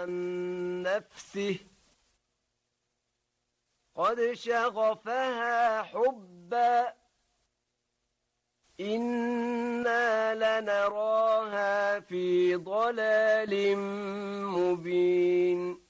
عن نفسه قد شغفها حبا إنا لنراها في ضلال مبين